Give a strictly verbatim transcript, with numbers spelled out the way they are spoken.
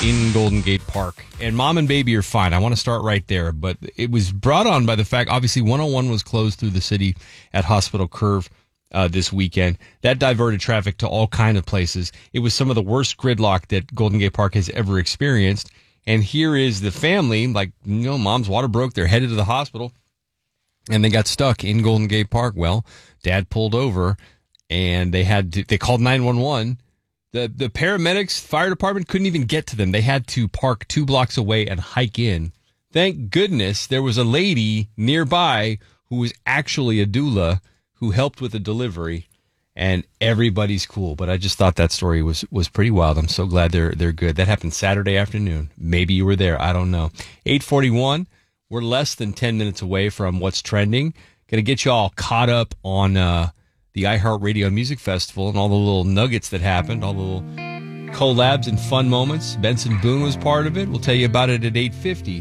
in Golden Gate Park. And mom and baby are fine. I want to start right there. But it was brought on by the fact, obviously, one oh one was closed through the city at Hospital Curve uh, this weekend. That diverted traffic to all kinds of places. It was some of the worst gridlock that Golden Gate Park has ever experienced. And here is the family, like, you know, mom's water broke. They're headed to the hospital. And they got stuck in Golden Gate Park. Well, dad pulled over, and they had to, they called nine one one. The the paramedics, fire department couldn't even get to them. They had to park two blocks away and hike in. Thank goodness there was a lady nearby who was actually a doula who helped with the delivery, and everybody's cool. But I just thought that story was was pretty wild. I'm so glad they're they're good. That happened Saturday afternoon. Maybe you were there. I don't know. eight forty-one. We're less than ten minutes away from what's trending. Going to get you all caught up on uh, the iHeartRadio Music Festival and all the little nuggets that happened, all the little collabs and fun moments. Benson Boone was part of it. We'll tell you about it at eight fifty.